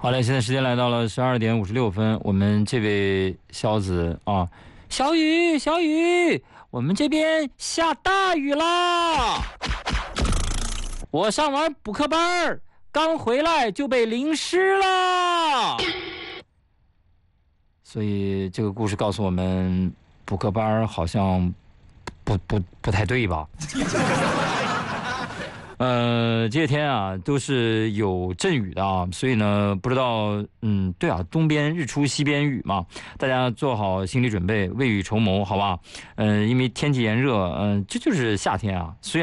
好嘞，现在时间来到了12点56分，我们这位小子啊，小雨，小雨，我们这边下大雨啦！我上完补课班刚回来就被淋湿了。所以这个故事告诉我们，补课班好像不太对吧？这些天啊都是有阵雨的啊，所以呢不知道，对啊，东边日出西边雨嘛，大家做好心理准备，未雨绸缪，好吧？因为天气炎热，这就是夏天啊，虽然